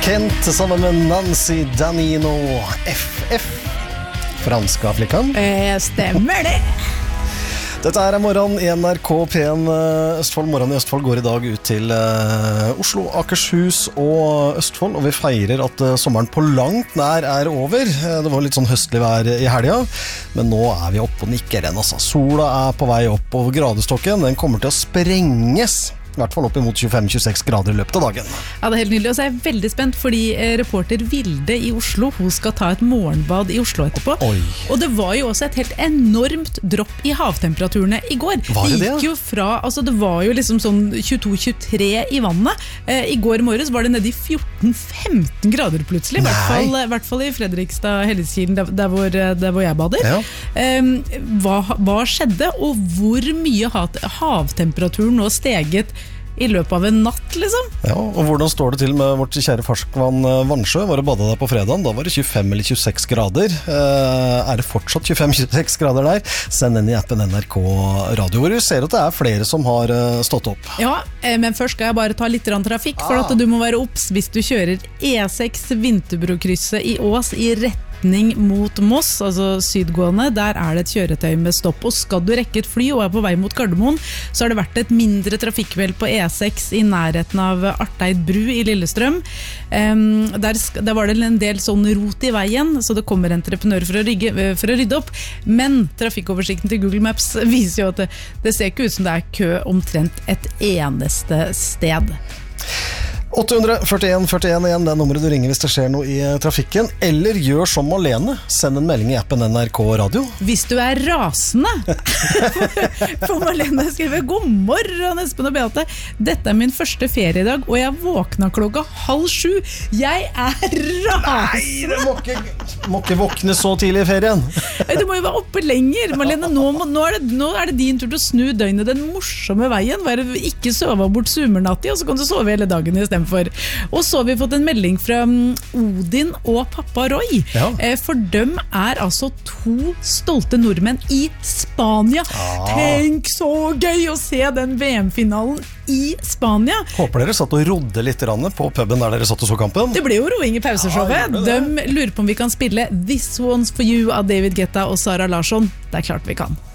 Kent sammen med Nancy Danino, FF, franske Afrikan. Stemmer det. Dette er morgen i NRK P1 Østfold. Morgen i Østfold går i dag ut til Oslo, Akershus og Østfold, og vi feirer at sommeren på langt nær er over. Det var litt sånn høstlig vær i helga, men nå er vi oppe og nikker igjen. Altså. Sola er på vei opp, og gradestokken den kommer til å sprenges. I hvert fall opp imot 25-26 grader i løpet av dagen. Ja, det er helt nydelig, og så er jeg veldig spent, fordi reporter Vilde i Oslo, hun skal ta et morgenbad i Oslo etterpå. Oi. Og det var jo også et helt enormt dropp i havtemperaturene i går. Var det gikk jo fra, altså det var jo liksom sånn 22-23 i vannet. I går morges var det nede i 14-15 grader plutselig, i hvert fall i Fredrikstad, Helligskilen, der hvor jeg bader. Ja. Hva skjedde, og hvor mye havtemperaturen nå steget i løpet av en natt, liksom? Ja, og hvordan står det til med vårt kjære ferskvann Vannsjø? Var det badet der på fredagen? Da var det 25 eller 26 grader. Er det fortsatt 25-26 grader der? Send inn i appen NRK Radio, hvor vi ser at det er flere som har stått opp. Ja, men først skal jeg bare ta litt trafikk, for at du må være obs hvis du kjører E6 Vinterbrokkrysset i Ås i retning mot Moss, altså sydgående. Der er det et kjøretøy med stopp, og skal du rekke et fly og er på vei mot Gardermoen, så har det vært et mindre trafikkvel på E6 i nærheten av Arteid bru i Lillestrøm. Der var det en del sånn rot i veien, så det kommer entreprenører for å rydde opp, men trafikkoversikten til Google Maps viser jo at det ser ikke ut som det er kø omtrent et eneste sted. 841-41 igjen, det er nummeret du ringer hvis det skjer noe i trafikken, eller gjør som Malene, send en melding i appen NRK Radio. Hvis du er rasende, for Malene skriver, god morgen Espen og Beate, dette er min første feriedag, og jeg våkna 6:30. Jeg er rasende! Nei, du må ikke våkne så tidlig i ferien. Du må jo være oppe lenger, Malene, nå er det din tur til å snu døgnet den morsomme veien, ikke sove bort summernatti, og så kan du sove hele dagen i stedet for. Og så har vi fått en melding fra Odin og pappa Roy. Ja. For dem er altså 2 stolte nordmenn i Spania. Tenk så gøy å se den VM-finalen i Spania. Håper dere satt og rodde litt på puben der dere satt og så kampen. Det ble jo roing i pauseshowet. De lurer på om vi kan spille This One's For You av David Guetta og Sara Larsson. Det er klart vi kan.